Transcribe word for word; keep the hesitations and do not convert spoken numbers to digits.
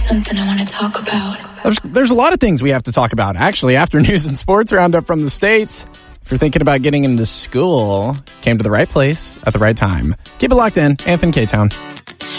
something I want to talk about. There's, there's a lot of things we have to talk about. Actually, after news and sports roundup from the States, if you're thinking about getting into school, came to the right place at the right time. Keep it locked in. Anthony K-Town.